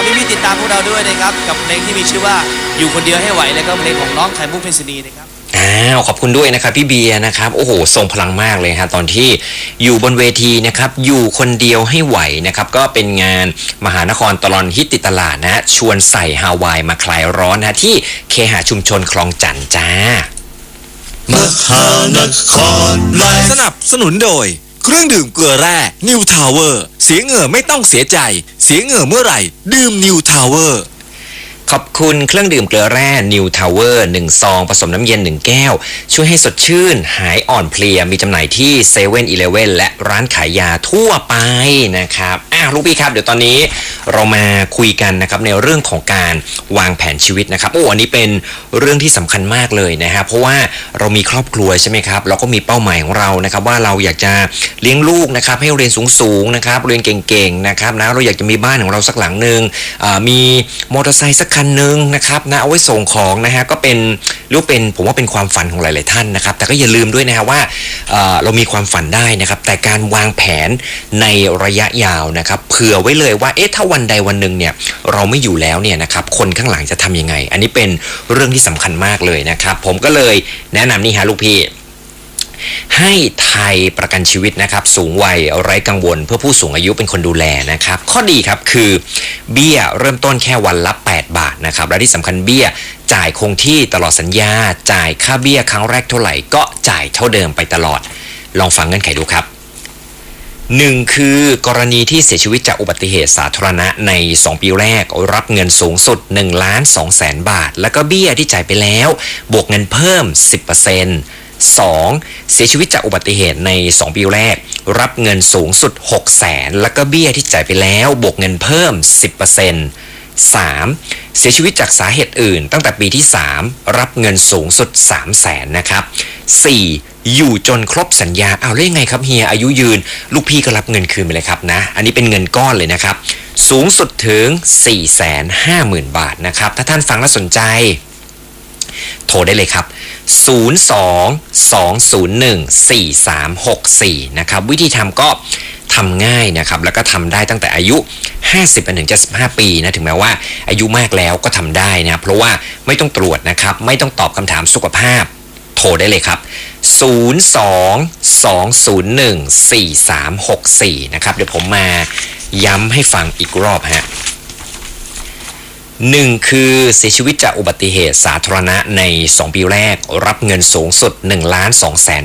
พี่ๆติดตามพวกเราด้วยนะครับกับเพลงที่มีชื่อว่าอยู่คนเดียวให้ไหวแล้วก็เพลงของน้องไข่มุกเพชรณีนะครับขอบคุณด้วยนะครับพี่เบียร์นะครับโอ้โหทรงพลังมากเลยฮะตอนที่อยู่บนเวทีนะครับอยู่คนเดียวให้ไหวนะครับก็เป็นงานมหานครตลอดฮิตติดตลาดนะฮะชวนใส่ฮาวายมาคลายร้อนนะที่เคหะชุมชนคลองจันทร์จ้ามหานครสนับสนุนโดยเครื่องดื่มเกลือแร่นิวทาวเวอร์เสียเหงื่อไม่ต้องเสียใจเสียเหงื่อเมื่อไหร่ดื่มนิวทาวเวอร์ขอบคุณเครื่องดื่มเกลือแร่นิวทาวเวอร์1ซองผสมน้ำเย็น1แก้วช่วยให้สดชื่นหายอ่อนเพลียมีจำหน่ายที่เซเว่นอีเลฟเว่นและร้านขายยาทั่วไปนะครับลูกพี่ครับเดี๋ยวตอนนี้เรามาคุยกันนะครับในเรื่องของการวางแผนชีวิตนะครับอันนี้เป็นเรื่องที่สำคัญมากเลยนะฮะเพราะว่าเรามีครอบครัวใช่ไหมครับเราก็มีเป้าหมายของเรานะครับว่าเราอยากจะเลี้ยงลูกนะครับให้เรียนสูงๆนะครับเรียนเก่งๆนะครับนะเราอยากจะมีบ้านของเราสักหลังนึงมีมอเตอร์ไซค์สักคันนึงนะครับนะเอาไว้ส่งของนะฮะก็เป็นผมว่าเป็นความฝันของหลายๆท่านนะครับแต่ก็อย่าลืมด้วยนะฮะว่าเรามีความฝันได้นะครับแต่การวางแผนในระยะยาวนะครับเผื่อไว้เลยว่าถ้าวันใดวันหนึ่งเนี่ยเราไม่อยู่แล้วเนี่ยนะครับคนข้างหลังจะทำยังไงอันนี้เป็นเรื่องที่สำคัญมากเลยนะครับผมก็เลยแนะนำนี่ฮะลูกพี่ให้ไทยประกันชีวิตนะครับสูงวัยไร้กังวลเพื่อผู้สูงอายุเป็นคนดูแลนะครับข้อดีครับคือเบี้ยเริ่มต้นแค่วันละ8 บาทนะครับและที่สำคัญเบี้ยจ่ายคงที่ตลอดสัญญาจ่ายค่าเบี้ยครั้งแรกเท่าไหร่ก็จ่ายเท่าเดิมไปตลอดลองฟังเงื่อนไขดูครับ1คือกรณีที่เสียชีวิตจากอุบัติเหตุสาธารณะใน2ปีแรกรับเงินสูงสุด1,200,000 บาทแล้วก็เบี้ยที่จ่ายไปแล้วบวกเงินเพิ่ม 10% 2. เสียชีวิตจากอุบัติเหตุใน2ปีแรกรับเงินสูงสุด600,000แล้วก็เบี้ยที่จ่ายไปแล้วบวกเงินเพิ่ม 10% 3. เสียชีวิตจากสาเหตุอื่นตั้งแต่ปีที่3รับเงินสูงสุด300,000นะครับ 4. อยู่จนครบสัญญาแล้วยังไงครับเฮียอายุยืนลูกพี่ก็รับเงินคืนไปเลยครับนะอันนี้เป็นเงินก้อนเลยนะครับสูงสุดถึง 450,000 บาทนะครับถ้าท่านฟังแล้วสนใจโทรได้เลยครับ02-201-4364นะครับวิธีทำก็ทำง่ายนะครับแล้วก็ทำได้ตั้งแต่อายุ50-75 ปีนะถึงแม้ว่าอายุมากแล้วก็ทำได้นะเพราะว่าไม่ต้องตรวจนะครับไม่ต้องตอบคำถามสุขภาพโทรได้เลยครับ02-201-4364นะครับเดี๋ยวผมมาย้ำให้ฟังอีกรอบฮะ1คือเสียชีวิตจากอุบัติเหตุสาธารณะใน2ปีแรกรับเงินสูงสุด1,200,000